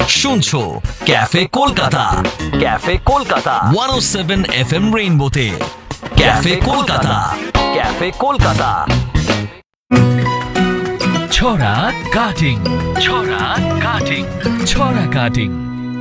শুনছো cafe Kolkata, cafe Kolkata 107 FM রেইনবোতে। Cafe Kolkata, cafe Kolkata. ছড়া cutting, ছড়া কাটিং, ছড়া কাটিং।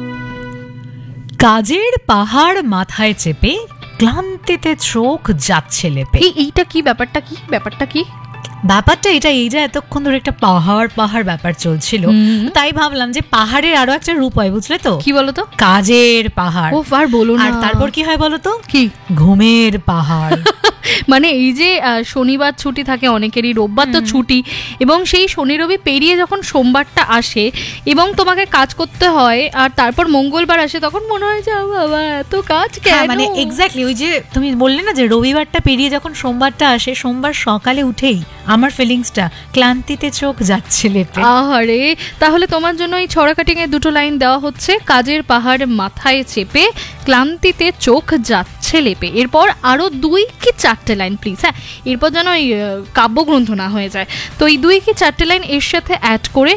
কাজের পাহাড় মাথায় চেপে ক্লান্তিতে চোখ যাচ্ছে লেপে। এইটা কি ব্যাপারটা, কি ব্যাপারটা কি? ব্যাপারটা এটা, এই যে এতক্ষণ ধরে একটা পাহাড় পাহাড় ব্যাপার চলছিল, তাই ভাবলাম যে পাহাড়ের আরো একটা রূপ হয়, বুঝলে তো? কি বলতো? কাজের পাহাড়। ও আর বলো না। আর তারপর কি হয় বলতো? কি? ঘুমের পাহাড়। মানে এই যে শনিবার ছুটি থাকে অনেকেরই, রোববার তো ছুটি, এবং সেই শনি রবি পেরিয়ে যখন সোমবারটা আসে এবং তোমাকে কাজ করতে হয়, আর তারপর মঙ্গলবার আসে, তখন মনে হয় যে বাবা এত কাজ কেন? মানে এক্স্যাক্টলি ওই যে তুমি বললে না যে রবিবারটা পেরিয়ে যখন সোমবারটা আসে, সোমবার সকালে উঠেই আমার ফিলিংসটা ক্লান্তিতে চোখ যাচ্ছে লেপে। আহারে, তাহলে তোমার জন্য এই ছড়া কাটিং এ দুটো লাইন দেওয়া হচ্ছে। কাজের পাহাড় মাথায় চেপে ক্লান্তিতে চোখ যাচ্ছে লেপে। এরপর আরো 2 কি 4টে লাইন প্লিজ। হ্যাঁ, এরপর যেন ওই কাব্যগ্রন্থ না হয়ে যায়। তো এই 2 কি 4টে লাইন এর সাথে অ্যাড করে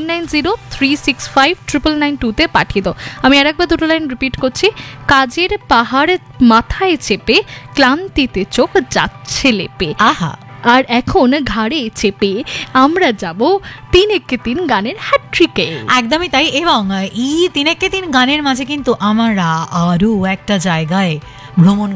9903659992 পাঠিয়ে দাও। আমি আরেকবার দুটো লাইন রিপিট করছি। কাজের পাহাড় মাথায় চেপে ক্লান্তিতে চোখ যাচ্ছে লেপে। আহা। আর এখন ঘাড়ে চেপে আমরা যাব 3 গানের হ্যাট্রিকে। একদমই তাই। এবং এই 3 গানের মাঝে কিন্তু আমরা আরো একটা জায়গায় ভ্রমণ